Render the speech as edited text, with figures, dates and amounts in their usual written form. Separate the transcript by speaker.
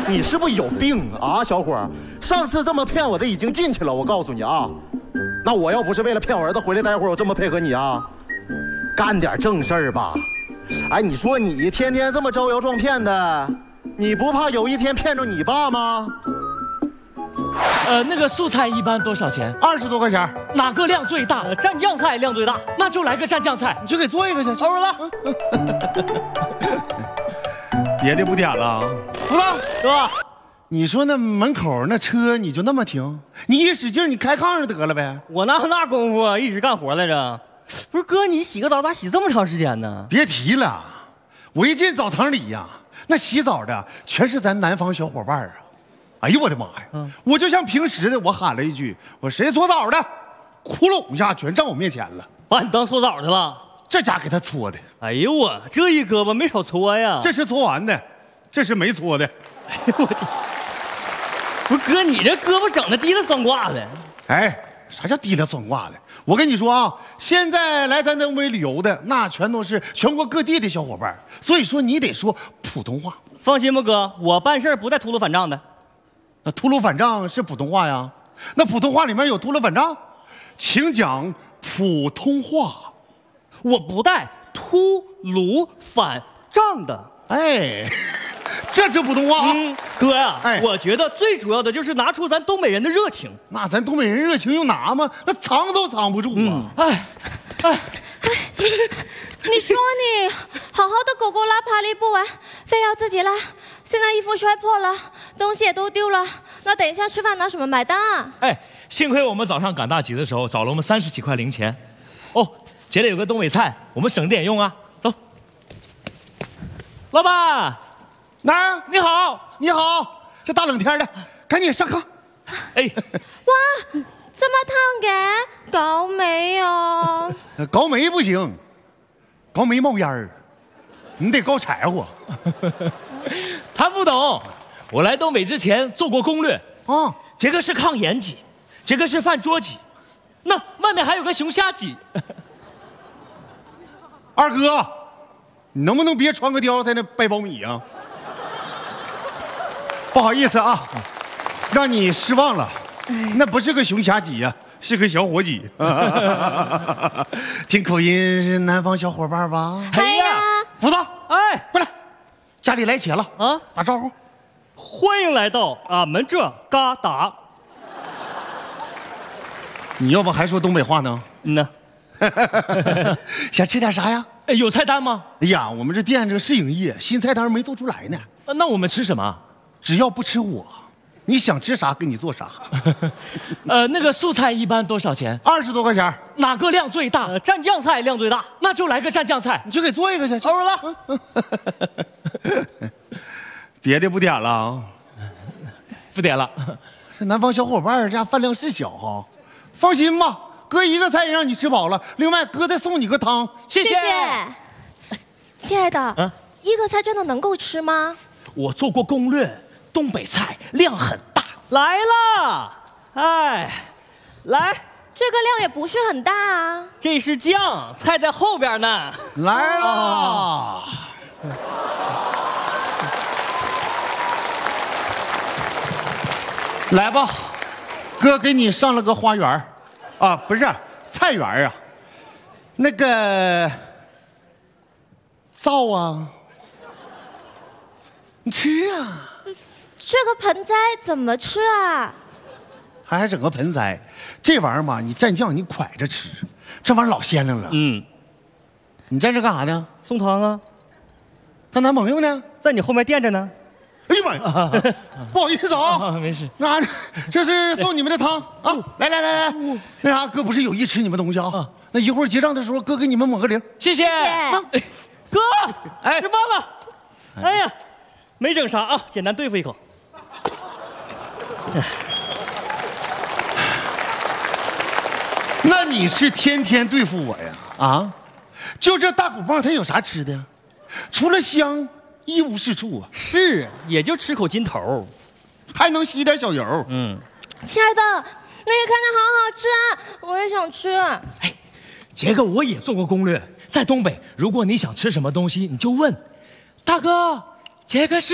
Speaker 1: 你是不是有病啊，小伙？上次这么骗我的已经进去了，我告诉你啊。那我要不是为了骗我儿子回来待会儿，我这么配合你啊，干点正事儿吧。哎，你说你天天这么招摇撞骗的，你不怕有一天骗着你爸吗？
Speaker 2: 那个素菜一般多少钱
Speaker 3: ？20多块钱。
Speaker 2: 哪个量最大？
Speaker 4: 蘸酱菜量最大，
Speaker 2: 那就来个蘸酱菜。
Speaker 3: 你去给做一个去。
Speaker 2: 好了，
Speaker 3: 别的不点了啊。不大
Speaker 4: 哥，
Speaker 3: 你说那门口那车你就那么停？你一使劲你开炕上得了呗。
Speaker 4: 我那功夫一直干活来着。不是哥，你洗个澡咋洗这么长时间呢？
Speaker 3: 别提了，我一进澡堂里呀，那洗澡的全是咱南方小伙伴啊。哎呦我的妈呀！我就像平时的，我喊了一句：“我谁搓澡的？”窟窿一下全站我面前了，
Speaker 4: 把你当搓澡的了。
Speaker 3: 这家给他搓的。
Speaker 4: 哎呦我这一胳膊没少搓呀。
Speaker 3: 这是搓完的，这是没搓的。
Speaker 4: 哎呦我天！不是哥，你这胳膊整的提了双挂的。
Speaker 3: 哎，啥叫提了双挂的？我跟你说啊，现在来咱东北旅游的那全都是全国各地的小伙伴，所以说你得说普通话。
Speaker 4: 放心吧哥，我办事不带秃噜反账的。
Speaker 3: 那秃噜反账是普通话呀？那普通话里面有秃噜反账？请讲普通话。
Speaker 4: 我不带秃噜反账的。
Speaker 3: 哎，这是普通话啊。
Speaker 4: 哥呀，
Speaker 3: 哎，
Speaker 4: 我觉得最主要的就是拿出咱东北人的热情。
Speaker 3: 那咱东北人热情用拿吗？那藏都藏不住啊。
Speaker 5: 你说你好好的狗狗拉爬犁不完，非要自己拉。现在衣服摔破了，东西也都丢了，那等一下吃饭拿什么买单啊？
Speaker 2: 哎，幸亏我们早上赶大集的时候找了我们30几块零钱。哦，节里有个东北菜，我们省点用啊。走，老板，
Speaker 3: 那
Speaker 2: 你好，
Speaker 3: 你好，这大冷天的，赶紧上炕。
Speaker 2: 哎，
Speaker 5: 哇，这么烫嘅，搞没有？
Speaker 3: 搞煤不行，搞煤冒烟儿，你得搞柴火。
Speaker 2: 他不懂，我来东北之前做过攻略
Speaker 3: 啊。
Speaker 2: 这个是炕沿脊，这个是饭桌脊，那外面还有个熊瞎脊。
Speaker 3: 二哥，你能不能别穿个貂在那掰苞米啊？不好意思啊，让你失望了，那不是个熊瞎脊呀，是个小伙计。听口音是南方小伙伴吧？
Speaker 5: 哎呀，
Speaker 3: 福子，
Speaker 4: 哎，
Speaker 3: 过来，家里来且了
Speaker 4: 啊，
Speaker 3: 打招呼。
Speaker 4: 欢迎来到俺们这嘎达。
Speaker 3: 你要不还说东北话呢？
Speaker 4: 呢。
Speaker 3: 想吃点啥呀？
Speaker 2: 哎，有菜单吗？
Speaker 3: 哎呀，我们这店这个试营业，新菜单没做出来呢。
Speaker 2: 那我们吃什么？
Speaker 3: 只要不吃我，你想吃啥给你做啥。
Speaker 2: 那个素菜一般多少钱
Speaker 3: ？20多块钱。
Speaker 2: 哪个量最大？
Speaker 4: 蘸酱菜量最大，
Speaker 2: 那就来个蘸酱菜。
Speaker 3: 你去给做一个去。
Speaker 2: 好了，
Speaker 3: 别的不点了啊，
Speaker 2: 不点了。
Speaker 3: 这南方小伙伴家饭量是小哈，放心吧，哥一个菜也让你吃饱了，另外哥再送你个汤。
Speaker 2: 谢谢。
Speaker 5: 亲爱的，一个菜真的能够吃吗？
Speaker 2: 我做过攻略，东北菜量很大。
Speaker 4: 来啦！哎，来，
Speaker 5: 这个量也不是很大啊。
Speaker 4: 这是酱，菜在后边呢。
Speaker 3: 来啦！来吧，哥给你上了个花园啊，不是菜园啊，那个灶啊，你吃啊。
Speaker 5: 这个盆栽怎么吃啊？
Speaker 3: 还整个盆栽，这玩意儿嘛，你蘸酱你蒯着吃，这玩意儿老鲜亮了。你在这干啥呢？
Speaker 4: 送汤啊。
Speaker 3: 她男朋友呢？
Speaker 4: 在你后面垫着呢。
Speaker 3: 哎呀妈呀！不好意思啊，
Speaker 2: 没事。
Speaker 3: 那这是送你们的汤啊！来，那啥，哥不是有意吃你们东西啊？那一会儿结账的时候，哥给你们抹个铃。
Speaker 2: 谢谢。
Speaker 4: 哥，哎，吃饭了。哎呀，没整啥啊，简单对付一口。
Speaker 3: 那你是天天对付我呀？啊，就这大骨棒，它有啥吃的？除了香，一无是处啊。
Speaker 4: 是，也就吃口筋头，
Speaker 3: 还能吸点小油。
Speaker 5: 亲爱的，那个看着好好吃啊，我也想吃。
Speaker 2: 哎，这个我也做过攻略，在东北，如果你想吃什么东西，你就问大哥，这个是